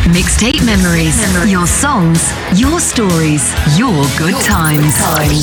Mixtape Memories. Your songs, your stories, your good times.